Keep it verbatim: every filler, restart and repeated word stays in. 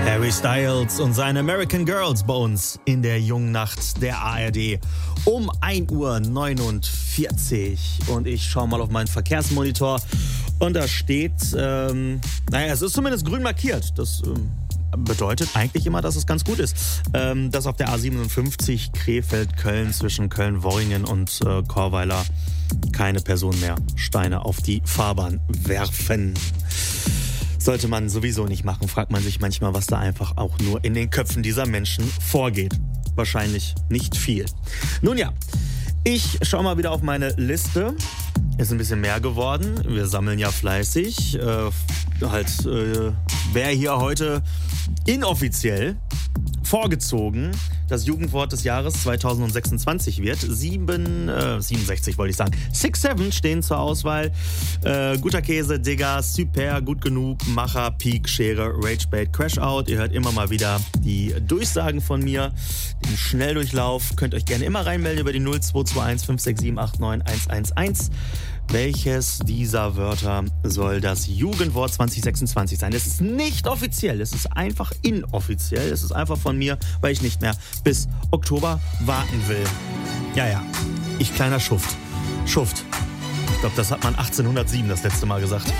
Harry Styles und seine American Girls bei uns in der jungen Nacht der A R D um ein Uhr neunundvierzig. Und ich schaue mal auf meinen Verkehrsmonitor und da steht, ähm, naja, es ist zumindest grün markiert. Das ähm, bedeutet eigentlich immer, dass es ganz gut ist. Ähm, dass auf der A siebenundfünfzig Krefeld-Köln zwischen Köln-Worringen und äh, Chorweiler keine Person mehr Steine auf die Fahrbahn werfen. Sollte man sowieso nicht machen, fragt man sich manchmal, was da einfach auch nur in den Köpfen dieser Menschen vorgeht. Wahrscheinlich nicht viel. Nun ja, ich schaue mal wieder auf meine Liste. Ist ein bisschen mehr geworden. Wir sammeln ja fleißig. Äh, halt, äh, wer hier heute inoffiziell vorgezogen das Jugendwort des Jahres zweitausendsechsundzwanzig wird. Sieben, äh, siebenundsechzig wollte ich sagen. Six, Seven stehen zur Auswahl. Äh, guter Käse, Digger, Super, Gut genug, Macher, Peak, Schere, Ragebait, Crashout. Ihr hört immer mal wieder die Durchsagen von mir. Den Schnelldurchlauf. Könnt euch gerne immer reinmelden über die null zwei zwei eins fünf sechs sieben acht neun eins eins eins. Welches dieser Wörter soll das Jugendwort zwanzig sechsundzwanzig sein? Es ist nicht offiziell, es ist einfach inoffiziell. Es ist einfach von mir, weil ich nicht mehr bis Oktober warten will. Ja, ja, ich kleiner Schuft. Schuft. Ich glaube, das hat man achtzehnhundertsieben das letzte Mal gesagt.